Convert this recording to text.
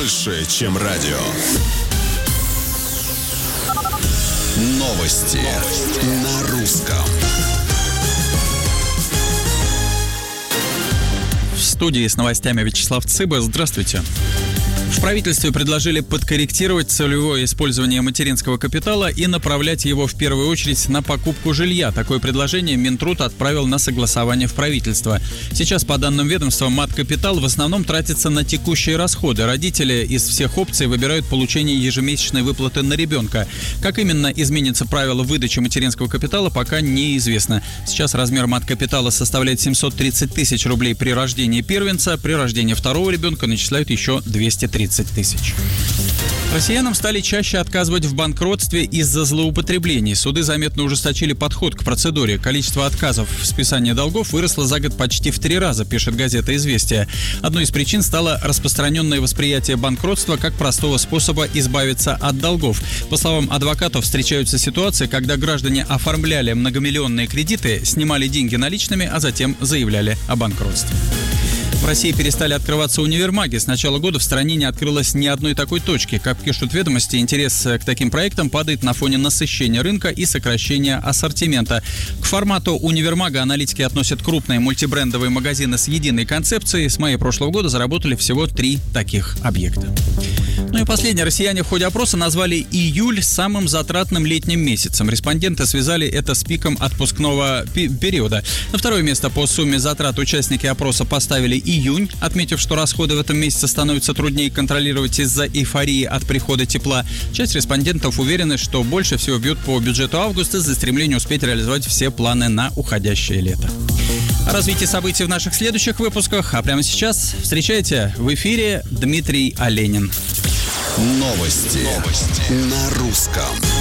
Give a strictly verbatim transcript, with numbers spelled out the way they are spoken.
больше, чем радио. Новости на русском. В студии с новостями Вячеслав Цыба. Здравствуйте. В правительстве предложили подкорректировать целевое использование материнского капитала и направлять его в первую очередь на покупку жилья. Такое предложение Минтруд отправил на согласование в правительство. Сейчас, по данным ведомства, мат-капитал в основном тратится на текущие расходы. Родители из всех опций выбирают получение ежемесячной выплаты на ребенка. Как именно изменится правило выдачи материнского капитала, пока неизвестно. Сейчас размер мат-капитала составляет семьсот тридцать тысяч рублей при рождении первенца. При рождении второго ребенка начисляют еще двести тридцать тысяч. Россиянам стали чаще отказывать в банкротстве из-за злоупотреблений. Суды заметно ужесточили подход к процедуре. Количество отказов в списании долгов выросло за год почти в три раза, пишет газета «Известия». Одной из причин стало распространенное восприятие банкротства как простого способа избавиться от долгов. По словам адвокатов, встречаются ситуации, когда граждане оформляли многомиллионные кредиты, снимали деньги наличными, а затем заявляли о банкротстве. В России перестали открываться универмаги. С начала года в стране не открылось ни одной такой точки. Как пишут ведомости, интерес к таким проектам падает на фоне насыщения рынка и сокращения ассортимента. К формату универмага аналитики относят крупные мультибрендовые магазины с единой концепцией. С мая прошлого года заработали всего три таких объекта. Ну и последнее. Россияне в ходе опроса назвали июль самым затратным летним месяцем. Респонденты связали это с пиком отпускного пи- периода. На второе место по сумме затрат участники опроса поставили июнь, отметив, что расходы в этом месяце становятся труднее контролировать из-за эйфории от прихода тепла. Часть респондентов уверены, что больше всего бьют по бюджету августа за стремление успеть реализовать все планы на уходящее лето. О развитии событий в наших следующих выпусках. А прямо сейчас встречайте в эфире Дмитрий Оленин. Новости, Новости на русском.